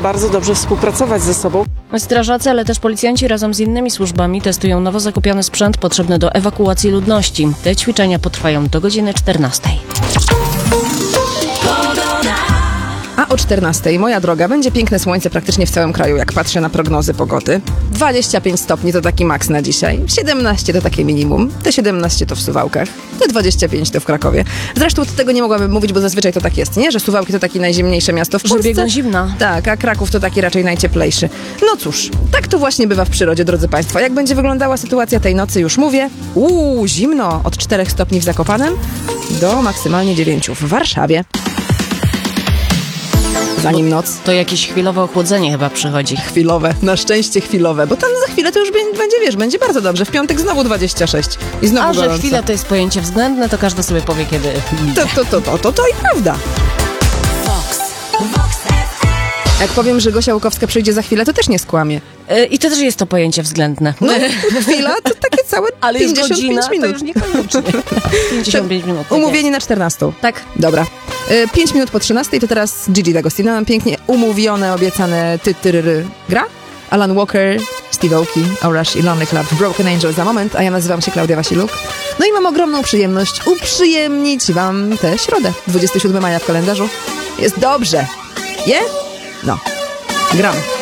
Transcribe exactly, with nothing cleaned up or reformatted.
bardzo dobrze współpracować ze sobą. Strażacy, ale też policjanci razem z innymi służbami testują nowo zakupiony sprzęt potrzebny do ewakuacji ludności. Te ćwiczenia potrwają do godziny czternastej. A o czternastej, moja droga, będzie piękne słońce praktycznie w całym kraju, jak patrzę na prognozy pogody. dwadzieścia pięć stopni to taki maks na dzisiaj, siedemnaście to takie minimum, te siedemnaście to w Suwałkach, te dwadzieścia pięć to w Krakowie. Zresztą tego nie mogłabym mówić, bo zazwyczaj to tak jest, nie? Że Suwałki to takie najzimniejsze miasto w Polsce. Że biegną zimna. Tak, a Kraków to taki raczej najcieplejszy. No cóż, tak to właśnie bywa w przyrodzie, drodzy Państwo. Jak będzie wyglądała sytuacja tej nocy, już mówię. Uuu, zimno, od czterech stopni w Zakopanem do maksymalnie dziewięciu w Warszawie. Zanim noc. To jakieś chwilowe ochłodzenie chyba przychodzi. Chwilowe, na szczęście chwilowe, bo tam za chwilę to już będzie, wiesz, będzie bardzo dobrze. W piątek znowu dwadzieścia sześć i znowu A gorąco. że chwila to jest pojęcie względne, to każdy sobie powie, kiedy... To, to, to, to, to, to i prawda. Jak powiem, że Gosia Łukowska przyjdzie za chwilę, to też nie skłamie. Yy, I to też jest to pojęcie względne. No, chwila to takie całe ale pięćdziesiąt pięć godzina, minut. to już niekoniecznie. pięćdziesiąt pięć minut. Tak Umówieni jest. na czternastą. Tak. Dobra. Y, pięć minut po trzynastej to teraz Gigi D'Agostino nam pięknie umówione, obiecane ty-ty-ry gra. Alan Walker, Steve Aoki, Orash i Lonely Club, Broken Angel za moment, a ja nazywam się Klaudia Wasiluk. No i mam ogromną przyjemność uprzyjemnić wam tę środę, dwudziestego siódmego maja w kalendarzu. Jest dobrze. Je? No. Gram.